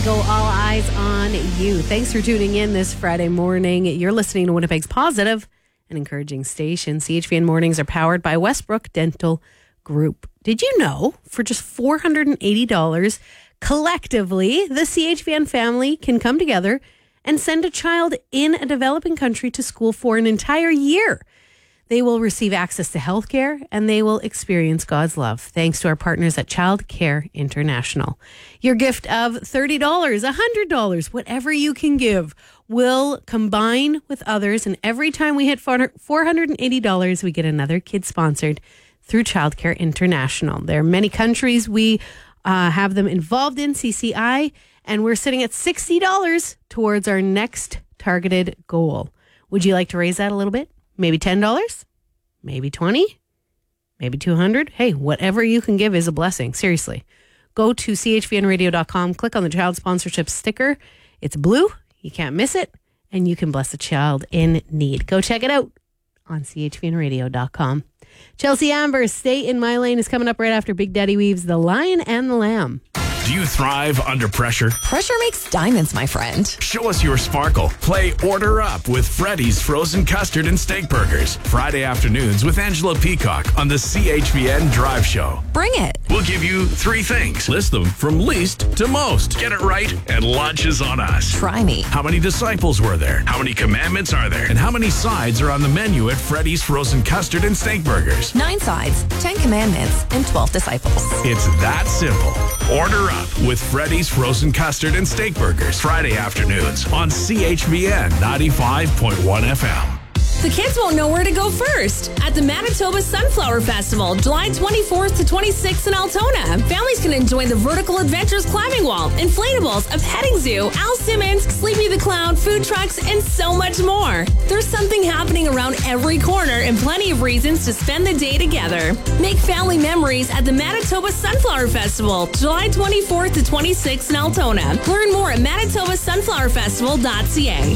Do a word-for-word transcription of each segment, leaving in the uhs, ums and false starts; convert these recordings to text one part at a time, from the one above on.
Go all eyes on you. Thanks for tuning in this Friday morning. You're listening to Winnipeg's positive and encouraging station. C H V N Mornings are powered by Westbrook Dental Group. Did you know for just four hundred eighty dollars, collectively, the C H V N family can come together and send a child in a developing country to school for an entire year? They will receive access to healthcare and they will experience God's love thanks to our partners at Child Care International. Your gift of thirty dollars, one hundred dollars, whatever you can give, will combine with others. And every time we hit four hundred eighty dollars, we get another kid sponsored through Child Care International. There are many countries we uh, have them involved in, C C I, and we're sitting at sixty dollars towards our next targeted goal. Would you like to raise that a little bit? Maybe ten dollars, maybe twenty dollars, maybe two hundred dollars. Hey, whatever you can give is a blessing. Seriously. Go to c h v n radio dot com, click on the child sponsorship sticker. It's blue. You can't miss it. And you can bless a child in need. Go check it out on c h v n radio dot com. Chelsea Amber, Stay in My Lane is coming up right after Big Daddy Weave's The Lion and the Lamb. Do you thrive under pressure? Pressure makes diamonds, my friend. Show us your sparkle. Play Order Up with Freddy's Frozen Custard and Steak Burgers. Friday afternoons with Angela Peacock on the C H V N Drive Show. Bring it. We'll give you three things. List them from least to most. Get it right and lunch is on us. Try me. How many disciples were there? How many commandments are there? And how many sides are on the menu at Freddy's Frozen Custard and Steak Burgers? Nine sides, ten commandments, and twelve disciples. It's that simple. Order Up with Freddy's Frozen Custard and Steak Burgers. Friday afternoons on C H V N ninety-five point one F M. The kids won't know where to go first at the Manitoba Sunflower Festival, July twenty-fourth to twenty-sixth in Altona. Families can enjoy the Vertical Adventures climbing wall, inflatables, a petting zoo, Al Simmons, Sleepy the Clown, food trucks, and so much more. There's something happening around every corner and plenty of reasons to spend the day together. Make family memories at the Manitoba Sunflower Festival, July twenty-fourth to twenty-sixth in Altona. Learn more at manitoba sunflower festival dot c a.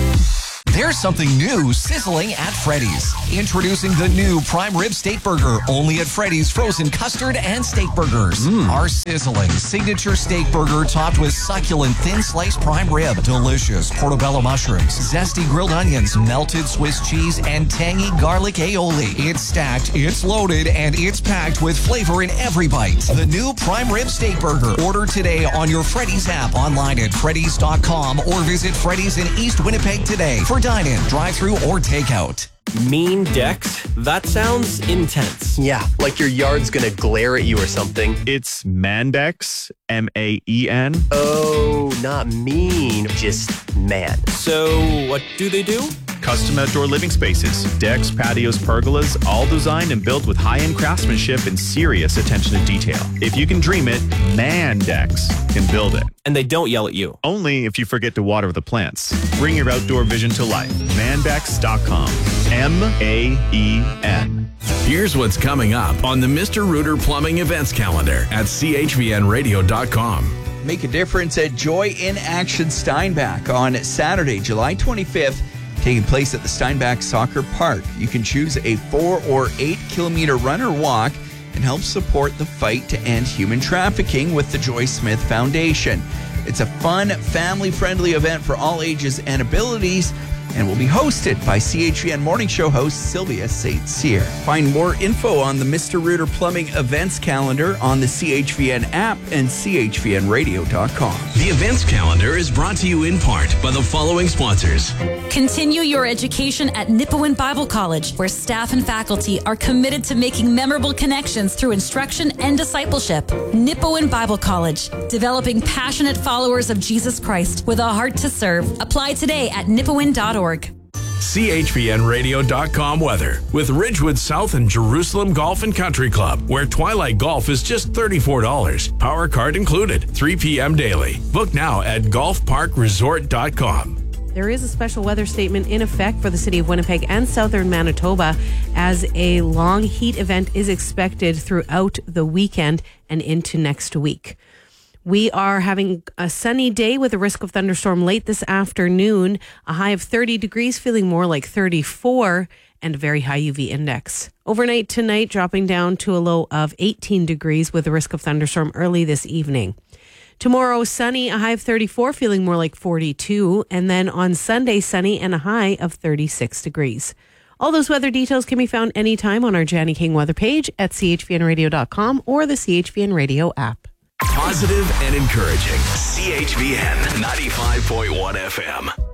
There's something new sizzling at Freddy's. Introducing the new Prime Rib Steak Burger, only at Freddy's Frozen Custard and Steak Burgers. Mm. Our sizzling signature steak burger topped with succulent thin sliced prime rib, delicious portobello mushrooms, zesty grilled onions, melted Swiss cheese, and tangy garlic aioli. It's stacked, it's loaded, and it's packed with flavor in every bite. The new Prime Rib Steak Burger. Order today on your Freddy's app, online at freddys dot com, or visit Freddy's in East Winnipeg today for dine-in, drive-through, or takeout. Mean decks? That sounds intense. Yeah, like your yard's gonna glare at you or something. It's Mandex, M A E N. Oh, not mean, just man. So, what do they do? Custom outdoor living spaces, decks, patios, pergolas, all designed and built with high-end craftsmanship and serious attention to detail. If you can dream it, Mandex can build it. And they don't yell at you. Only if you forget to water the plants. Bring your outdoor vision to life. Mandex dot com. M A E N. Here's what's coming up on the Mister Rooter Plumbing events calendar at c h v n radio dot com. Make a difference at Joy in Action Steinbach on Saturday, July twenty-fifth, taking place at the Steinbach Soccer Park. You can choose a four or eight kilometer run or walk and help support the fight to end human trafficking with the Joy Smith Foundation. It's a fun, family-friendly event for all ages and abilities, and will be hosted by C H V N Morning Show host Sylvia Saint Cyr. Find more info on the Mister Rooter Plumbing events calendar on the C H V N app and c h v n radio dot com. The events calendar is brought to you in part by the following sponsors. Continue your education at Nipawin Bible College, where staff and faculty are committed to making memorable connections through instruction and discipleship. Nipawin Bible College, developing passionate followers of Jesus Christ with a heart to serve. Apply today at nipawin dot org. c h v n radio dot com weather with Ridgewood South and Jerusalem Golf and Country Club, where Twilight Golf is just thirty-four dollars. Power card included, three p.m. daily. Book now at golf park resort dot com. There is a special weather statement in effect for the city of Winnipeg and southern Manitoba, as a long heat event is expected throughout the weekend and into next week. We are having a sunny day with a risk of thunderstorm late this afternoon, a high of thirty degrees, feeling more like thirty-four, and a very high U V index. Overnight tonight, dropping down to a low of eighteen degrees with a risk of thunderstorm early this evening. Tomorrow, sunny, a high of thirty-four, feeling more like forty-two. And then on Sunday, sunny and a high of thirty-six degrees. All those weather details can be found anytime on our Janny King weather page at c h v n radio dot com or the C H V N Radio app. Positive and encouraging. C H V N ninety-five point one F M.